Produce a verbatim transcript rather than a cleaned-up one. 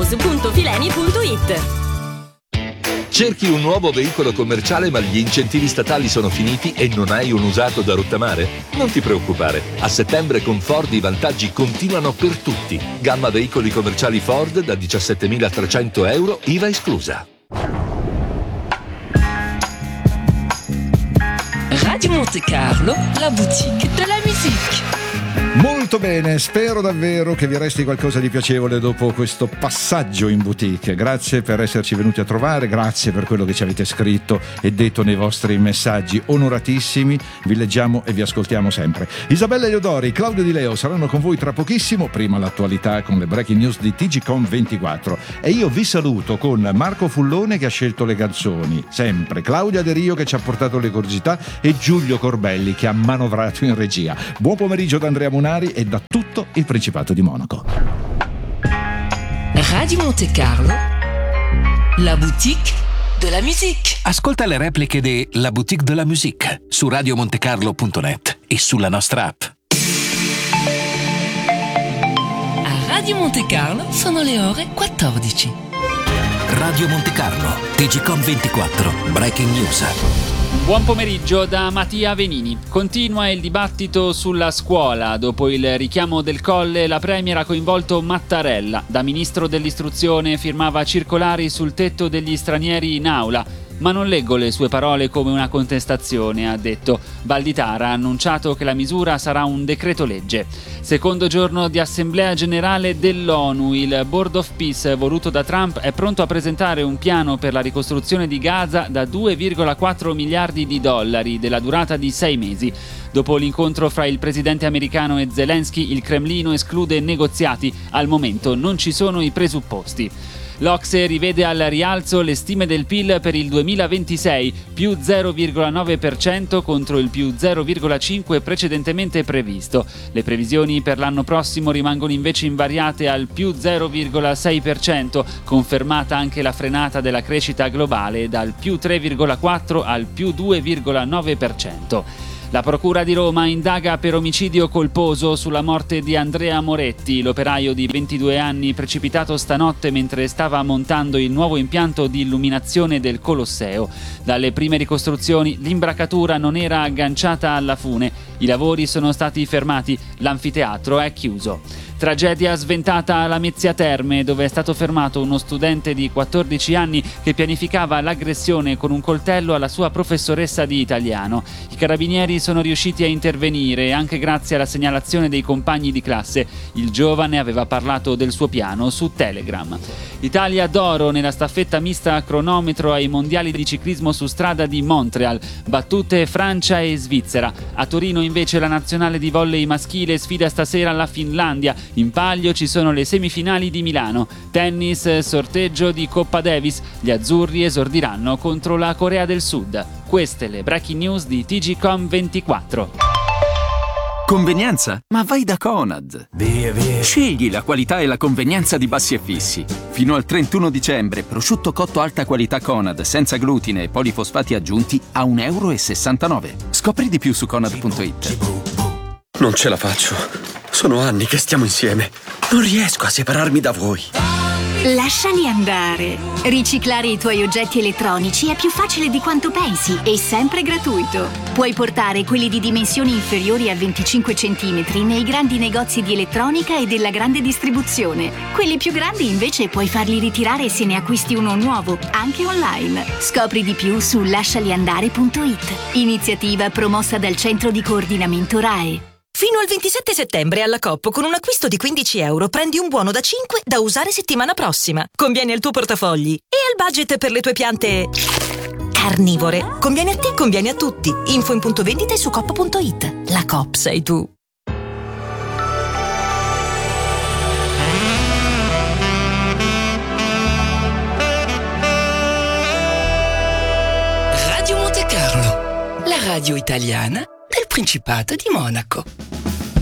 autos punto fileni punto it. Cerchi un nuovo veicolo commerciale ma gli incentivi statali sono finiti e non hai un usato da rottamare? Non ti preoccupare, a settembre con Ford i vantaggi continuano per tutti. Gamma veicoli commerciali Ford da diciassettemilatrecento euro, I V A esclusa. Radio Monte Carlo, la boutique de la musique. Molto bene, spero davvero che vi resti qualcosa di piacevole dopo questo passaggio in boutique. Grazie per esserci venuti a trovare, grazie per quello che ci avete scritto e detto nei vostri messaggi onoratissimi. Vi leggiamo e vi ascoltiamo sempre. Isabella Eleodori, Claudio Di Leo saranno con voi tra pochissimo, prima l'attualità con le breaking news di T G Com ventiquattro. E io vi saluto con Marco Fullone che ha scelto le canzoni, sempre Claudia De Rio che ci ha portato le curiosità e Giulio Corbelli che ha manovrato in regia. Buon pomeriggio da Andrea Munari e da tutto il Principato di Monaco. Radio Monte Carlo, la boutique de la musique. Ascolta le repliche di La Boutique de la Musique su radiomontecarlo punto net e sulla nostra app. A Radio Monte Carlo sono le ore quattordici. Radio Monte Carlo, T G Com ventiquattro, Breaking News. Buon pomeriggio da Mattia Venini. Continua il dibattito sulla scuola. Dopo il richiamo del Colle, la Premier ha coinvolto Mattarella. Da ministro dell'istruzione firmava circolari sul tetto degli stranieri in aula. Ma non leggo le sue parole come una contestazione, ha detto. Valditara ha annunciato che la misura sarà un decreto legge. Secondo giorno di assemblea generale dell'ONU, il Board of Peace voluto da Trump è pronto a presentare un piano per la ricostruzione di Gaza da due virgola quattro miliardi di dollari della durata di sei mesi. Dopo l'incontro fra il presidente americano e Zelensky, il Cremlino esclude negoziati. Al momento non ci sono i presupposti. L'Ocse rivede al rialzo le stime del P I L per il duemilaventisei, più zero virgola nove per cento contro il più zero virgola cinque per cento precedentemente previsto. Le previsioni per l'anno prossimo rimangono invece invariate al più zero virgola sei per cento, confermata anche la frenata della crescita globale dal più tre virgola quattro al più due virgola nove per cento. La Procura di Roma indaga per omicidio colposo sulla morte di Andrea Moretti, l'operaio di ventidue anni precipitato stanotte mentre stava montando il nuovo impianto di illuminazione del Colosseo. Dalle prime ricostruzioni l'imbracatura non era agganciata alla fune, i lavori sono stati fermati, l'anfiteatro è chiuso. Tragedia sventata a Lamezia Terme, dove è stato fermato uno studente di quattordici anni che pianificava l'aggressione con un coltello alla sua professoressa di italiano. I carabinieri sono riusciti a intervenire anche grazie alla segnalazione dei compagni di classe. Il giovane aveva parlato del suo piano su Telegram. Italia d'oro nella staffetta mista a cronometro ai mondiali di ciclismo su strada di Montreal, battute Francia e Svizzera. A Torino invece la nazionale di volley maschile sfida stasera la Finlandia. In palio ci sono le semifinali di Milano. Tennis, sorteggio di Coppa Davis. Gli azzurri esordiranno contro la Corea del Sud. Queste le breaking news di T G Com ventiquattro. Convenienza? Ma vai da Conad. Via, via. Scegli la qualità e la convenienza di Bassi e Fissi. Fino al trentuno dicembre, prosciutto cotto alta qualità Conad, senza glutine e polifosfati aggiunti, a un euro e sessantanove. Scopri di più su conad punto it. Non ce la faccio. Sono anni che stiamo insieme. Non riesco a separarmi da voi. Lasciali andare. Riciclare i tuoi oggetti elettronici è più facile di quanto pensi e sempre gratuito. Puoi portare quelli di dimensioni inferiori a venticinque centimetri nei grandi negozi di elettronica e della grande distribuzione. Quelli più grandi invece puoi farli ritirare se ne acquisti uno nuovo, anche online. Scopri di più su lascialiandare punto it. Iniziativa promossa dal Centro di Coordinamento R A E. Fino al ventisette settembre alla Coop con un acquisto di quindici euro prendi un buono da cinque da usare settimana prossima. Conviene al tuo portafogli e al budget per le tue piante carnivore. Conviene a te, conviene a tutti. Info in punto vendita e su coop punto it. La Coop sei tu. Radio Monte Carlo, la radio italiana del Principato di Monaco.